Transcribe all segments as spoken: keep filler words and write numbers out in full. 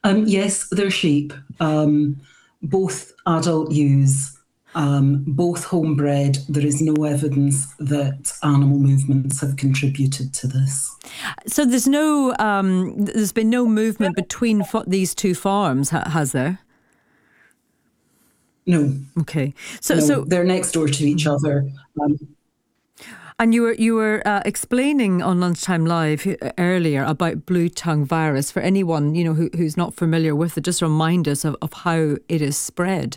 Um, yes, they're sheep. Um, both adult ewes, um, both homebred. There is no evidence that animal movements have contributed to this. So there's no, um, there's been no movement between fo- these two farms, ha- has there? No, Okay. So, no, so, they're next door to each other. Um, and you were you were uh, explaining on Lunchtime Live uh, earlier about blue tongue virus. For anyone you know who, who's not familiar with it, just remind us of, of how it is spread.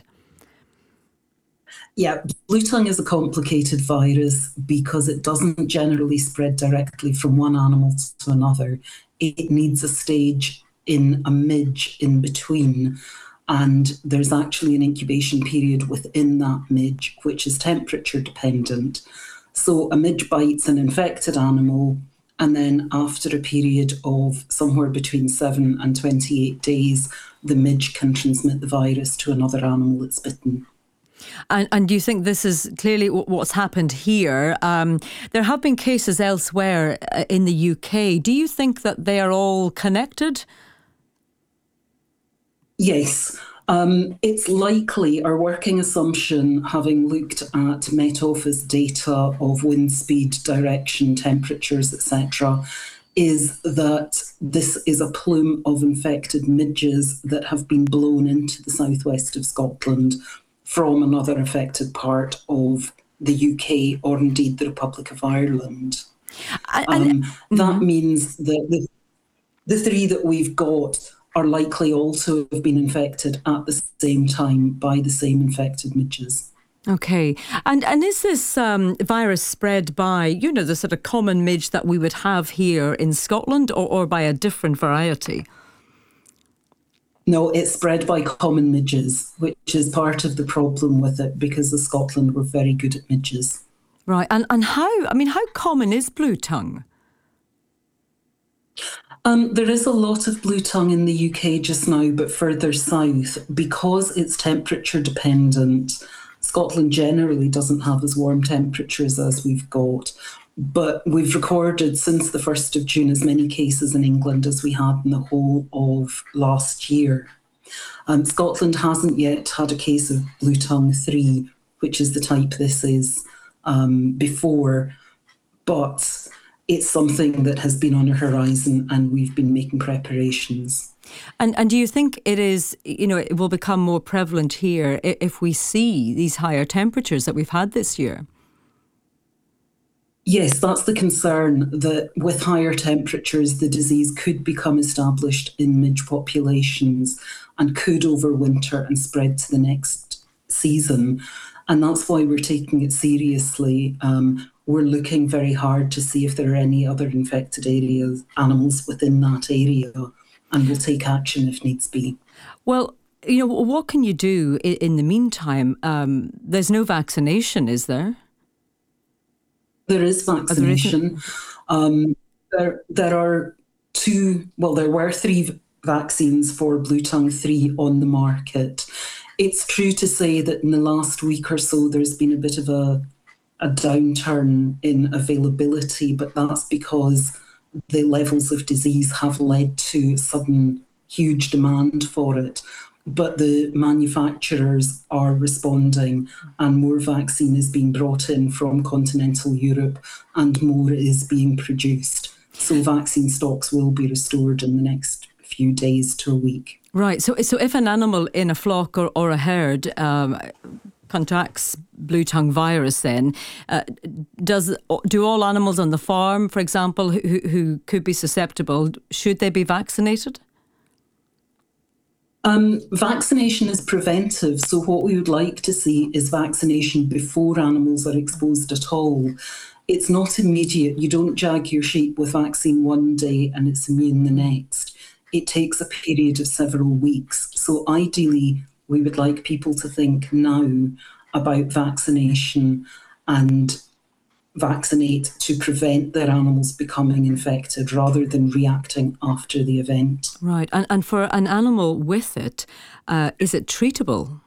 Yeah, blue tongue is a complicated virus because it doesn't generally spread directly from one animal to another. It needs a stage in a midge in between. And there's actually an incubation period within that midge, which is temperature dependent. So a midge bites an infected animal, and then after a period of somewhere between seven and twenty-eight days, the midge can transmit the virus to another animal that's bitten. And, and do you think this is clearly what's happened here? Um, there have been cases elsewhere uh, in the U K. Do you think that they are all connected? Yes. Um, it's likely, our working assumption, having looked at Met Office data of wind speed, direction, temperatures, et cetera, is that this is a plume of infected midges that have been blown into the southwest of Scotland from another affected part of the U K or indeed the Republic of Ireland. And, Um, mm-hmm. That means that the, the three that we've got are likely also have been infected at the same time by the same infected midges. Okay. And and is this um, virus spread by, you know, the sort of common midge that we would have here in Scotland, or, or by a different variety? No, it's spread by common midges, which is part of the problem with it because the Scotland were very good at midges. Right. And and how, I mean, how common is blue tongue? Um, there is a lot of blue tongue in the U K just now, but further south, because it's temperature dependent, Scotland generally doesn't have as warm temperatures as we've got. But we've recorded since the first of June as many cases in England as we had in the whole of last year. Um, Scotland hasn't yet had a case of blue tongue three, which is the type this is, um, before, but it's something that has been on the horizon and we've been making preparations. And and do you think it is, you know, it will become more prevalent here if we see these higher temperatures that we've had this year? Yes, that's the concern, that with higher temperatures, the disease could become established in midge populations and could overwinter and spread to the next season. And that's why we're taking it seriously. Um, we're looking very hard to see if there are any other infected areas, animals within that area, and we'll take action if needs be. Well, you know, what can you do in the meantime? Um, there's no vaccination, is there? There is vaccination. Oh, there, um, there, there are two, well, there were three vaccines for blue tongue three on the market. It's true to say that in the last week or so, there's been a bit of a, a downturn in availability, but that's because the levels of disease have led to sudden huge demand for it. But the manufacturers are responding and more vaccine is being brought in from continental Europe and more is being produced. So vaccine stocks will be restored in the next few days to a week. Right. So so if an animal in a flock or, or a herd um, contracts blue tongue virus, then uh, does do all animals on the farm, for example, who, who could be susceptible, should they be vaccinated? Um, vaccination is preventive, so what we would like to see is vaccination before animals are exposed at all. It's not immediate. You don't jag your sheep with vaccine one day and it's immune the next. It takes a period of several weeks. So ideally, we would like people to think now about vaccination and vaccinate to prevent their animals becoming infected rather than reacting after the event. Right. And, and for an animal with it, uh, is it treatable?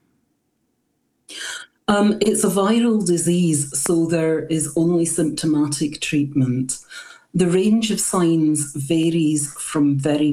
Um, it's a viral disease, so there is only symptomatic treatment. The range of signs varies from very